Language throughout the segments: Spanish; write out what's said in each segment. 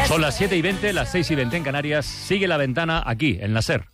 Son las 7:20, las 6:20 en Canarias. Sigue La Ventana aquí, en la SER.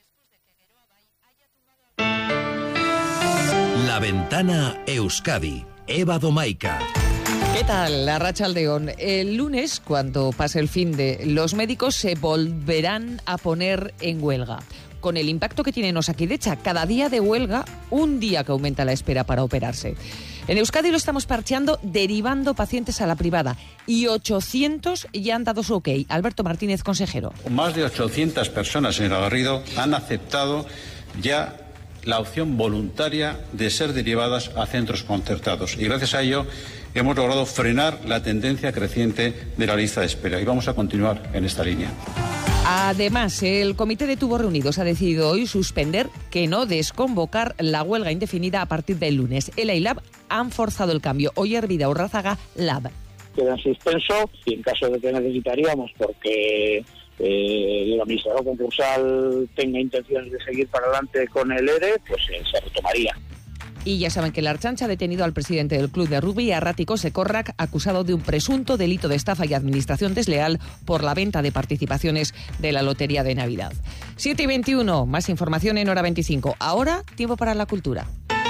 La Ventana Euskadi. Eva Domaica. ¿Qué tal, Arratsaldeon? El lunes, cuando pase el fin de, los médicos se volverán a poner en huelga. Con el impacto que tiene en Osakidetza, cada día de huelga, un día que aumenta la espera para operarse. En Euskadi lo estamos parcheando derivando pacientes a la privada y 800 ya han dado su ok. Alberto Martínez, consejero. Más de 800 personas, señora Garrido, han aceptado ya la opción voluntaria de ser derivadas a centros concertados. Y gracias a ello hemos logrado frenar la tendencia creciente de la lista de espera. Y vamos a continuar en esta línea. Además, el Comité de Tubos Reunidos ha decidido hoy suspender, que no desconvocar, la huelga indefinida a partir del lunes. ELA y LAB han forzado el cambio. Oyer Vida Urrázaga, LAB. Queda en suspenso y en caso de que necesitaríamos, porque el administrador concursal tenga intenciones de seguir para adelante con el ERE, pues se retomaría. Y ya saben que la Ertzaintza ha detenido al presidente del club de rugby, Arrati Kosekorrak, acusado de un presunto delito de estafa y administración desleal por la venta de participaciones de la Lotería de Navidad. 7:21, más información en Hora 25. Ahora, tiempo para la cultura.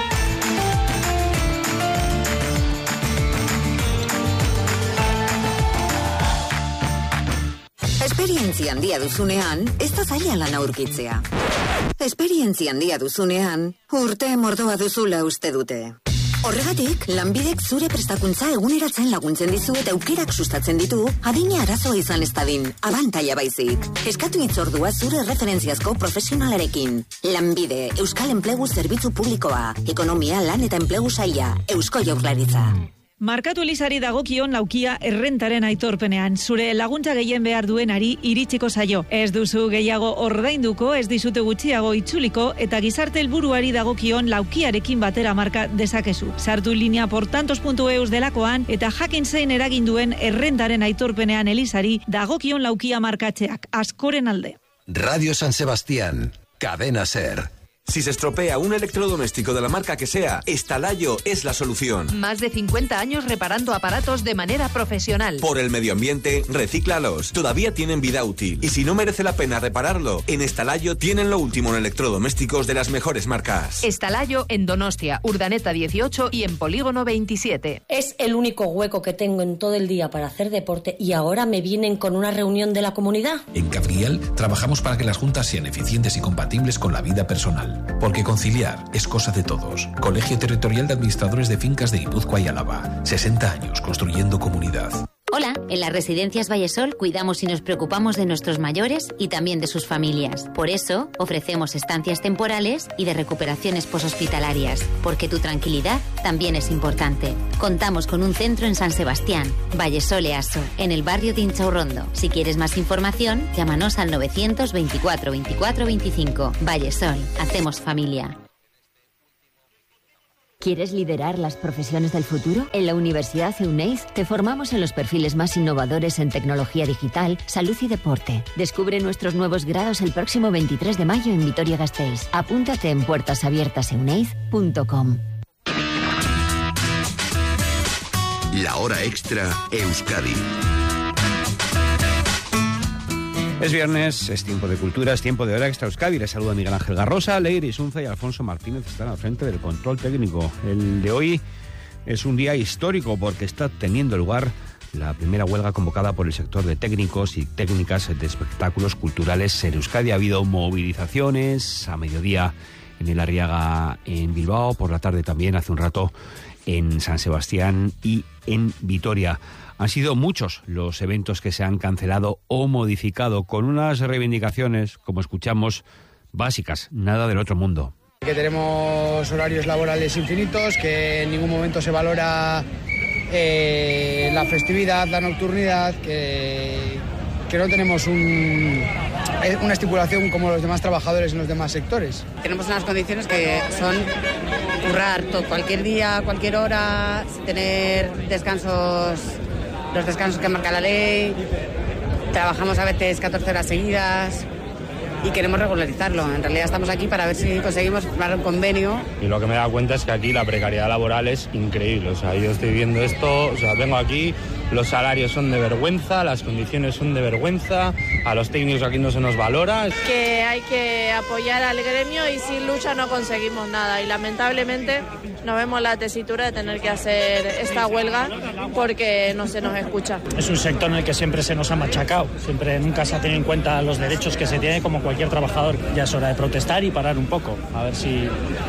Esperientzia handia duzunean, ez da zaila lan aurkitzea. Esperientzia handia duzunean, urte mordoa duzula uste dute. Horregatik, Lanbidek zure prestakuntza eguneratzen laguntzen dizu eta aukerak sustatzen ditu, adina arazoa izan ez dadin, abantaila baizik. Eskatu hitzordua zure referentziazko profesionalarekin. Lanbide, Euskal Enplegu Zerbitzu Publikoa, Ekonomia, Lan eta Enplegu Saila, Eusko Jaurlaritza. Markatu Elizari dagokion laukia errentaren aitorpenean. Zure laguntza gehien behar duenari iritsiko zaio. Ez duzu gehiago ordainduko, ez dizute gutxiago itzuliko, eta gizarte helburuari dagokion laukiarekin batera marka dezakezu. Sartu linea portantos.eus delakoan, eta jakin zein eragin duen errentaren aitorpenean Elizari dagokion laukia markatzeak. Askoren alde. Radio San Sebastián. Cadena SER. Si se estropea un electrodoméstico de la marca que sea, Estalayo es la solución. Más de 50 años reparando aparatos de manera profesional. Por el medio ambiente, recíclalos. Todavía tienen vida útil. Y si no merece la pena repararlo, en Estalayo tienen lo último en electrodomésticos de las mejores marcas. Estalayo en Donostia, Urdaneta 18 y en Polígono 27. Es el único hueco que tengo en todo el día para hacer deporte y ahora me vienen con una reunión de la comunidad. En Cabriel trabajamos para que las juntas sean eficientes y compatibles con la vida personal. Porque conciliar es cosa de todos. Colegio Territorial de Administradores de Fincas de Guipúzcoa y Álava. 60 años construyendo comunidad. Hola, en las residencias Vallesol cuidamos y nos preocupamos de nuestros mayores y también de sus familias. Por eso, ofrecemos estancias temporales y de recuperaciones poshospitalarias, porque tu tranquilidad también es importante. Contamos con un centro en San Sebastián, Vallesol EASO, en el barrio de Inchaurrondo. Si quieres más información, llámanos al 924 24 25. Vallesol, hacemos familia. ¿Quieres liderar las profesiones del futuro? En la Universidad Euneiz te formamos en los perfiles más innovadores en tecnología digital, salud y deporte. Descubre nuestros nuevos grados el próximo 23 de mayo en Vitoria-Gasteiz. Apúntate en puertasabiertaseuneiz.com. La hora extra Euskadi. Es viernes, es tiempo de cultura, es tiempo de Hora Extra Euskadi. Les saluda Miguel Ángel Garrosa, Leire Isunza y Alfonso Martínez están al frente del control técnico. El de hoy es un día histórico porque está teniendo lugar la primera huelga convocada por el sector de técnicos y técnicas de espectáculos culturales en Euskadi. Ha habido movilizaciones a mediodía en el Arriaga en Bilbao, por la tarde también, hace un rato, en San Sebastián y en Vitoria. Han sido muchos los eventos que se han cancelado o modificado con unas reivindicaciones, como escuchamos, básicas, nada del otro mundo. Que tenemos horarios laborales infinitos, que en ningún momento se valora la festividad, la nocturnidad, que no tenemos una estipulación como los demás trabajadores en los demás sectores. Tenemos unas condiciones que son currar cualquier día, cualquier hora, sin tener descansos, los descansos que marca la ley, trabajamos a veces 14 horas seguidas y queremos regularizarlo. En realidad estamos aquí para ver si conseguimos firmar un convenio. Y lo que me he dado cuenta es que aquí la precariedad laboral es increíble. O sea, yo estoy viendo esto, o sea, vengo aquí Los salarios son de vergüenza, las condiciones son de vergüenza, a los técnicos aquí no se nos valora. Que hay que apoyar al gremio y sin lucha no conseguimos nada y lamentablemente nos vemos la tesitura de tener que hacer esta huelga porque no se nos escucha. Es un sector en el que siempre se nos ha machacado, nunca se ha tenido en cuenta los derechos que se tiene como cualquier trabajador. Ya es hora de protestar y parar un poco, a ver si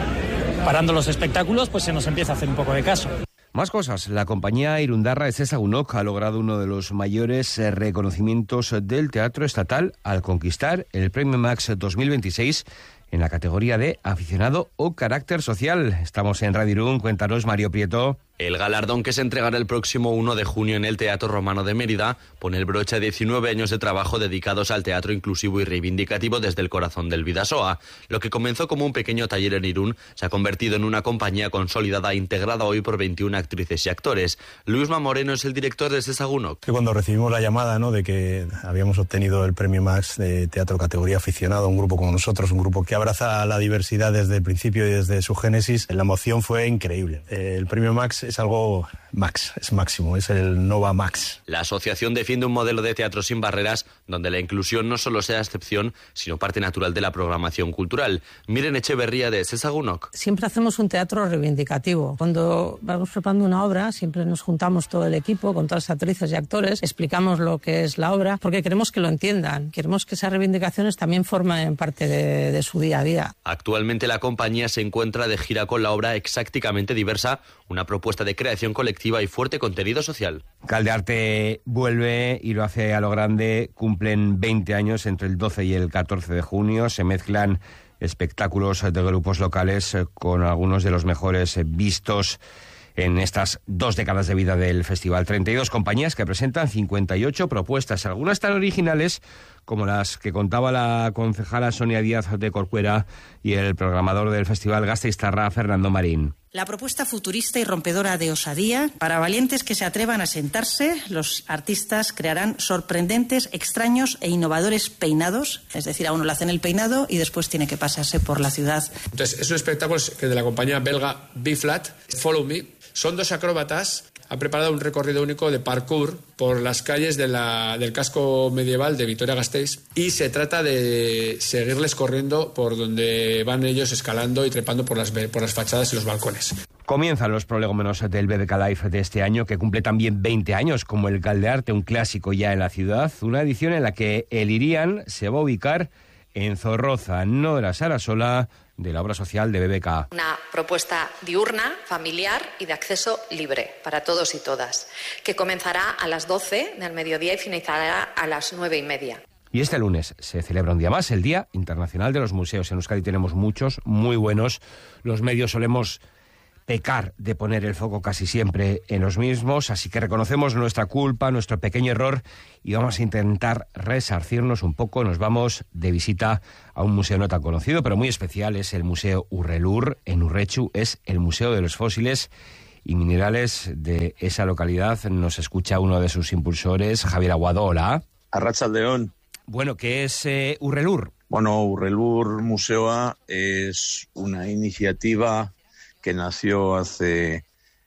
parando los espectáculos pues se nos empieza a hacer un poco de caso. Más cosas. La compañía irundarra Ezezagunok ha logrado uno de los mayores reconocimientos del teatro estatal al conquistar el Premio Max 2026 en la categoría de aficionado o carácter social. Estamos en Radio Irún. Cuéntanos, Mario Prieto. El galardón, que se entregará el próximo 1 de junio en el Teatro Romano de Mérida, pone el broche a 19 años de trabajo dedicados al teatro inclusivo y reivindicativo desde el corazón del Bidasoa. Lo que comenzó como un pequeño taller en Irún se ha convertido en una compañía consolidada e integrada hoy por 21 actrices y actores. Luisma Moreno es el director de Ezezagunok. Cuando recibimos la llamada, ¿no?, de que habíamos obtenido el Premio Max de Teatro Categoría Aficionado, un grupo como nosotros, un grupo que abraza la diversidad desde el principio y desde su génesis, la emoción fue increíble. El Premio Max es algo Max, es máximo, es el Nova Max. La asociación defiende un modelo de teatro sin barreras, donde la inclusión no solo sea excepción, sino parte natural de la programación cultural. Miren Echeverría de Ezezagunok. Siempre hacemos un teatro reivindicativo. Cuando vamos preparando una obra, siempre nos juntamos todo el equipo, con todas las actrices y actores, explicamos lo que es la obra, porque queremos que lo entiendan. Queremos que esas reivindicaciones también formen parte de su día a día. Actualmente la compañía se encuentra de gira con la obra Exactamente Diversa, una propuesta de creación colectiva y fuerte contenido social. Caldearte vuelve y lo hace a lo grande. Cumplen 20 años entre el 12 y el 14 de junio. Se mezclan espectáculos de grupos locales con algunos de los mejores vistos en estas 2 décadas de vida del festival. 32 compañías que presentan 58 propuestas, algunas tan originales como las que contaba la concejala Sonia Díaz de Corcuera y el programador del festival Gasteiztarra, Fernando Marín. La propuesta futurista y rompedora de osadía. Para valientes que se atrevan a sentarse, los artistas crearán sorprendentes, extraños e innovadores peinados. Es decir, a uno le hacen el peinado y después tiene que pasarse por la ciudad. Entonces, es un espectáculo que de la compañía belga B-Flat, Follow Me. Son 2 acróbatas. Han preparado un recorrido único de parkour por las calles del casco medieval de Vitoria-Gasteiz y se trata de seguirles corriendo por donde van ellos escalando y trepando por las fachadas y los balcones. Comienzan los prolegómenos del BBK Live de este año, que cumple también 20 años, como el Caldearte, un clásico ya en la ciudad, una edición en la que el Irian se va a ubicar en Zorroza, no de la sala sola de la obra social de BBK. Una propuesta diurna, familiar y de acceso libre para todos y todas, que comenzará a las 12 del mediodía y finalizará a las 9:30. Y este lunes se celebra un día más, el Día Internacional de los Museos. En Euskadi tenemos muchos, muy buenos. Los medios solemos pecar de poner el foco casi siempre en los mismos, así que reconocemos nuestra culpa, nuestro pequeño error y vamos a intentar resarcirnos un poco. Nos vamos de visita a un museo no tan conocido, pero muy especial. Es el Museo Urrelur, en Urrechu. Es el Museo de los Fósiles y Minerales de esa localidad. Nos escucha uno de sus impulsores, Javier Aguado. Hola. Arratsaldeon. Bueno, ¿qué es Urrelur? Bueno, Urrelur Museoa es una iniciativa que nació hace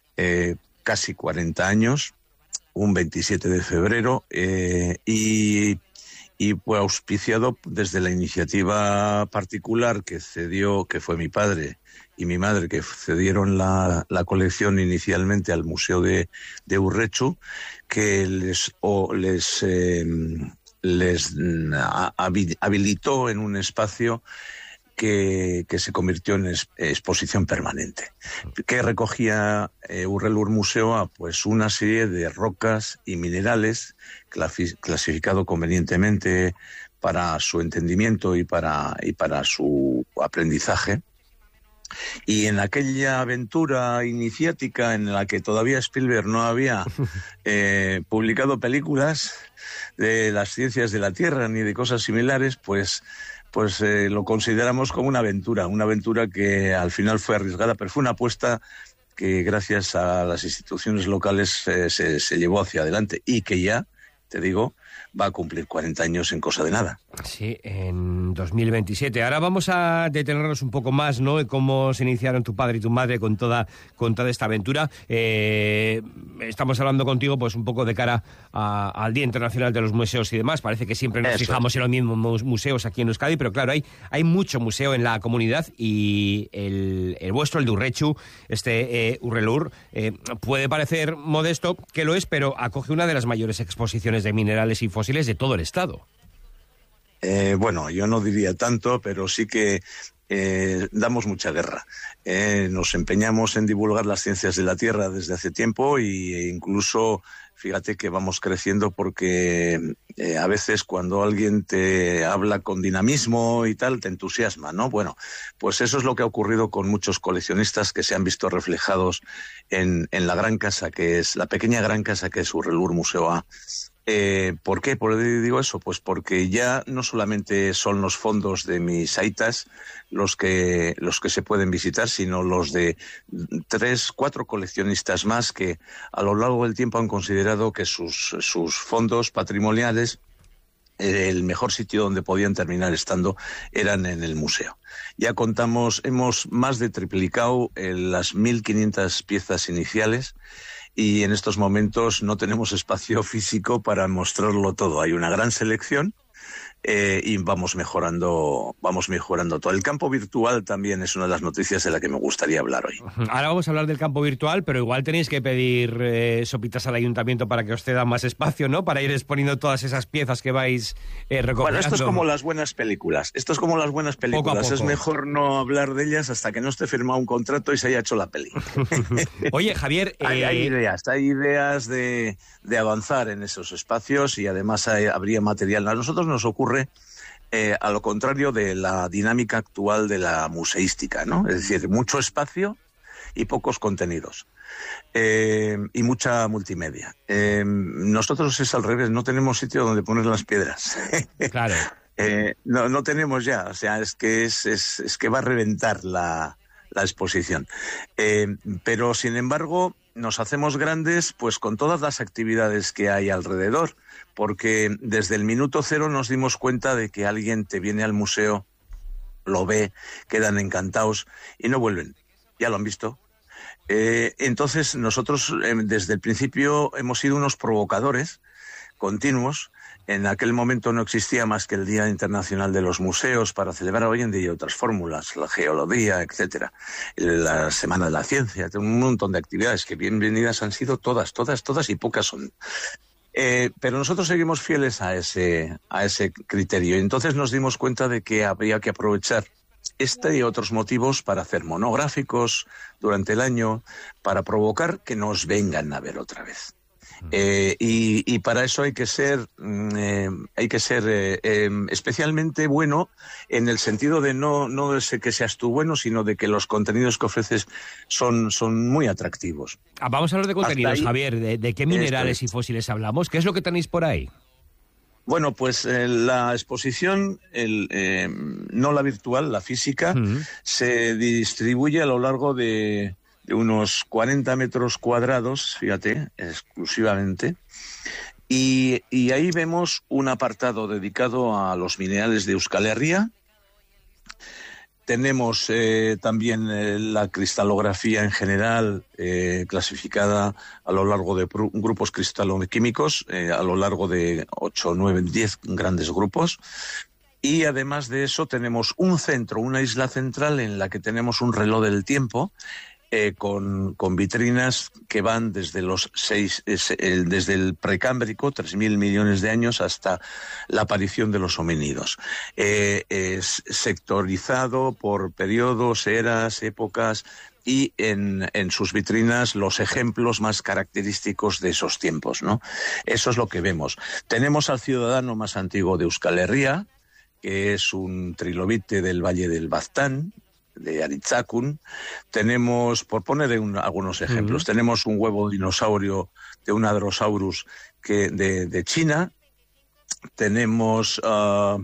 casi 40 años, un 27 de febrero, y fue auspiciado desde la iniciativa particular que fue mi padre y mi madre, que cedieron la colección inicialmente al Museo de Urrechu, que les habilitó en un espacio que se convirtió en exposición permanente. ¿Qué recogía Urrelur Museoa? Pues una serie de rocas y minerales clasificado convenientemente para su entendimiento y para su aprendizaje. Y en aquella aventura iniciática en la que todavía Spielberg no había publicado películas de las ciencias de la Tierra ni de cosas similares, pues lo consideramos como una aventura que al final fue arriesgada, pero fue una apuesta que gracias a las instituciones locales se llevó hacia adelante y que ya, te digo, va a cumplir 40 años en cosa de nada. Sí, en 2027. Ahora vamos a detenernos un poco más, ¿no?, en cómo se iniciaron tu padre y tu madre con toda esta aventura. Estamos hablando contigo pues un poco de cara al Día Internacional de los Museos y demás. Parece que siempre nos fijamos en los mismos museos aquí en Euskadi, pero claro, hay mucho museo en la comunidad y el vuestro, el de Urretxu, Urrelur, puede parecer modesto, que lo es, pero acoge una de las mayores exposiciones de minerales y fósiles de todo el estado. Bueno, yo no diría tanto, pero sí que damos mucha guerra. Nos empeñamos en divulgar las ciencias de la Tierra desde hace tiempo e incluso, fíjate que vamos creciendo porque a veces cuando alguien te habla con dinamismo y tal, te entusiasma, ¿no? Bueno, pues eso es lo que ha ocurrido con muchos coleccionistas que se han visto reflejados en la gran casa que es, la pequeña gran casa que es Urrelur Museo A. ¿Por qué? ¿Por qué digo eso? Pues porque ya no solamente son los fondos de mis aitas los que se pueden visitar, sino los de 3, 4 coleccionistas más que a lo largo del tiempo han considerado que sus fondos patrimoniales, el mejor sitio donde podían terminar estando eran en el museo. Ya hemos más de triplicado las 1.500 piezas iniciales. Y en estos momentos no tenemos espacio físico para mostrarlo todo. Hay una gran selección y vamos mejorando todo. El campo virtual también es una de las noticias de la que me gustaría hablar hoy. Ahora vamos a hablar del campo virtual, pero igual tenéis que pedir sopitas al ayuntamiento para que os ceda más espacio, ¿no? Para ir exponiendo todas esas piezas que vais recopilando. Bueno, esto es como las buenas películas. Poco a poco. Es mejor no hablar de ellas hasta que no esté firmado un contrato y se haya hecho la peli. Oye, Javier... Hay ideas de avanzar en esos espacios y además habría material. A nosotros nos ocurre a lo contrario de la dinámica actual de la museística, ¿no? Es decir, mucho espacio y pocos contenidos. Y mucha multimedia. Nosotros es al revés, no tenemos sitio donde poner las piedras. Claro. No tenemos ya, o sea, es que va a reventar la exposición. Pero, sin embargo, nos hacemos grandes pues con todas las actividades que hay alrededor, porque desde el minuto cero nos dimos cuenta de que alguien te viene al museo, lo ve, quedan encantados y no vuelven. Ya lo han visto. Entonces nosotros desde el principio hemos sido unos provocadores continuos. En aquel momento no existía más que el Día Internacional de los Museos para celebrar hoy en día otras fórmulas, la geología, etcétera, la Semana de la Ciencia, un montón de actividades que bienvenidas han sido todas y pocas son. Pero nosotros seguimos fieles a ese criterio y entonces nos dimos cuenta de que había que aprovechar este y otros motivos para hacer monográficos durante el año, para provocar que nos vengan a ver otra vez. Y para eso hay que ser especialmente bueno en el sentido de no de que seas tú bueno, sino de que los contenidos que ofreces son muy atractivos. Vamos a hablar de contenidos, Javier. ¿De qué minerales y fósiles hablamos? ¿Qué es lo que tenéis por ahí? Bueno, pues la exposición, no la virtual, la física, se distribuye a lo largo de unos 40 metros cuadrados, fíjate, exclusivamente, y ahí vemos un apartado dedicado a los minerales de Euskal Herria. Tenemos también la cristalografía en general, clasificada a lo largo de grupos cristaloquímicos, a lo largo de 8, 9, 10 grandes grupos. Y además de eso tenemos un centro, una isla central en la que tenemos un reloj del tiempo, con vitrinas que van desde desde el precámbrico, 3.000 millones de años, hasta la aparición de los homínidos. Es sectorizado por periodos, eras, épocas, y en sus vitrinas los ejemplos más característicos de esos tiempos, ¿no? Eso es lo que vemos. Tenemos al ciudadano más antiguo de Euskal Herria, que es un trilobite del Valle del Baztán, de Aritzakun. Tenemos, por poner algunos ejemplos, tenemos un huevo dinosaurio de un Hadrosaurus de China. Tenemos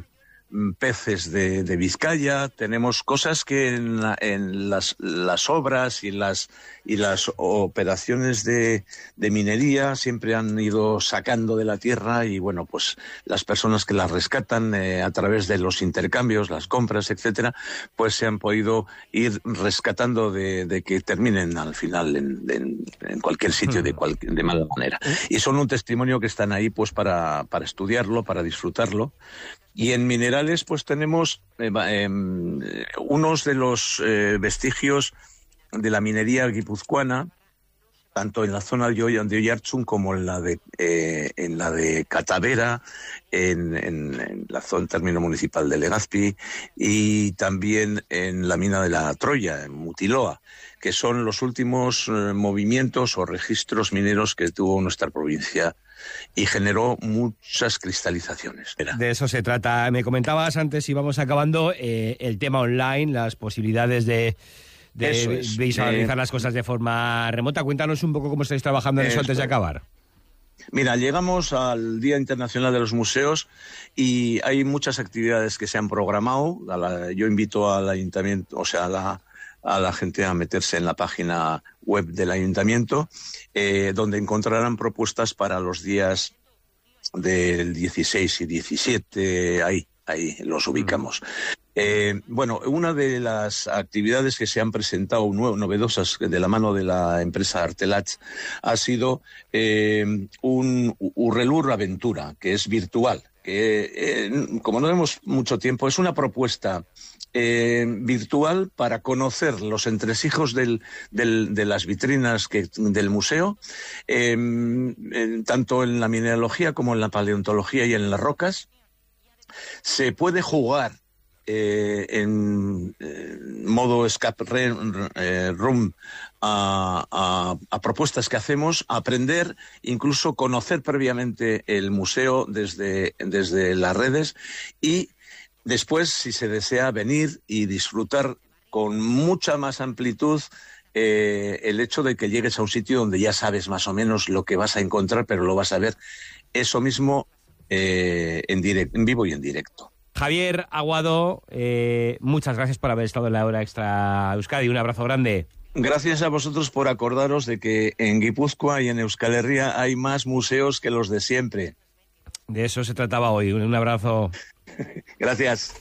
peces de Vizcaya, tenemos cosas que en las obras y las operaciones de minería siempre han ido sacando de la tierra, y bueno, pues las personas que las rescatan a través de los intercambios, las compras, etcétera, pues se han podido ir rescatando de que terminen al final en cualquier sitio de mala manera. Y son un testimonio que están ahí pues para estudiarlo, para disfrutarlo. Y en minerales pues tenemos unos de los vestigios de la minería guipuzcoana, tanto en la zona de Oiartzun como en la de Catavera, en la zona término municipal de Legazpi, y también en la mina de la Troya, en Mutiloa, que son los últimos movimientos o registros mineros que tuvo nuestra provincia y generó muchas cristalizaciones. De eso se trata. Me comentabas antes, y vamos acabando, el tema online, las posibilidades de visualizar las cosas de forma remota. Cuéntanos un poco cómo estáis trabajando en eso antes de acabar. Mira, llegamos al Día Internacional de los Museos y hay muchas actividades que se han programado. Yo invito al ayuntamiento, o sea, a la gente a meterse en la página web del ayuntamiento, donde encontrarán propuestas para los días del 16 y 17, ahí los ubicamos. Bueno, una de las actividades que se han presentado novedosas de la mano de la empresa Artelach ha sido un Urrelur Aventura, que es virtual, que como no tenemos mucho tiempo, es una propuesta virtual para conocer los entresijos de las vitrinas del museo, tanto en la mineralogía como en la paleontología y en las rocas. Se puede jugar en modo escape room a propuestas que hacemos, aprender, incluso conocer previamente el museo desde las redes, y después, si se desea, venir y disfrutar con mucha más amplitud el hecho de que llegues a un sitio donde ya sabes más o menos lo que vas a encontrar, pero lo vas a ver eso mismo en vivo y en directo. Javier Aguado, muchas gracias por haber estado en la Hora Extra Euskadi. Un abrazo grande. Gracias a vosotros por acordaros de que en Guipúzcoa y en Euskal Herria hay más museos que los de siempre. De eso se trataba hoy. Un abrazo. Gracias.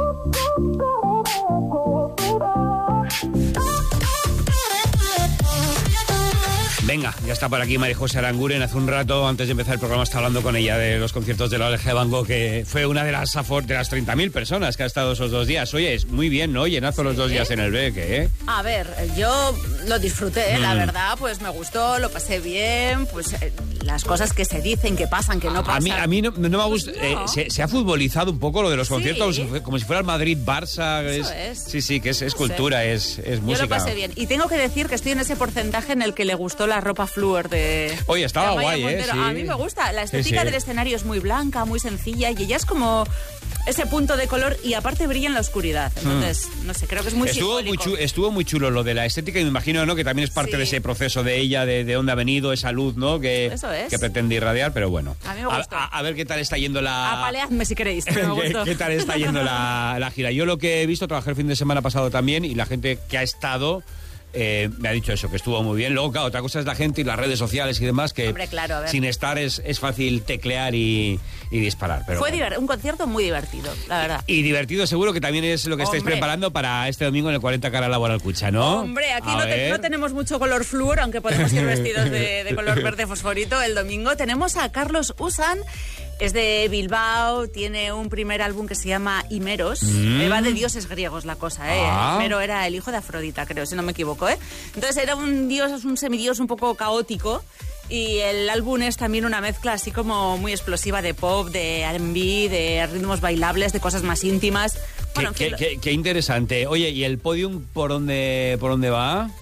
Venga, ya está por aquí María José Aranguren. Hace un rato, antes de empezar el programa, estaba hablando con ella de los conciertos de la Oreja de Van Gogh, que fue una de las 30.000 personas que ha estado esos 2 días. Oye, es muy bien, ¿no? Llenazo los 2 días en el Beque, ¿eh? A ver, yo lo disfruté, la verdad, pues me gustó, lo pasé bien, pues las cosas que se dicen, que pasan, que no pasan. A mí no me ha gustado. Se ha futbolizado un poco lo de los conciertos, como si fuera el Madrid-Barça. Eso es. Sí, que es cultura, es música. Yo lo pasé bien. Y tengo que decir que estoy en ese porcentaje en el que le gustó la ropa Fluor de... Oye, estaba guay, sí. A mí me gusta. La estética del escenario es muy blanca, muy sencilla, y ella es como ese punto de color, y aparte brilla en la oscuridad. Entonces, no sé, creo que es muy simbólico. Estuvo muy chulo lo de la estética, y me imagino, ¿no?, que también es parte de ese proceso de ella, de dónde ha venido esa luz, ¿no?, que pretende irradiar, pero bueno. A mí me gustó. A ver qué tal está yendo la... Apaleadme si queréis, pero me gustó. ¿Qué tal está yendo la gira? Yo lo que he visto, trabajé el fin de semana pasado también, y la gente que ha estado... me ha dicho eso, que estuvo muy bien. Luego, claro, otra cosa es la gente y las redes sociales y demás, que hombre, claro, a ver, sin estar es fácil teclear y disparar. Pero fue un concierto muy divertido, la verdad. Y divertido seguro que también es lo que estáis preparando para este domingo en el 40 Cara Laboral Cucha, ¿no? Hombre, aquí no tenemos mucho color flúor, aunque podemos ir vestidos de color verde fosforito. El domingo tenemos a Carlos Usan. Es de Bilbao, tiene un primer álbum que se llama Himeros. Va de dioses griegos la cosa, ¿eh? Himero era el hijo de Afrodita, creo, si no me equivoco, ¿eh? Entonces era un semidios un poco caótico. Y el álbum es también una mezcla así como muy explosiva de pop, de R&B, de ritmos bailables, de cosas más íntimas. Bueno, qué interesante. Oye, ¿y el podium por dónde va?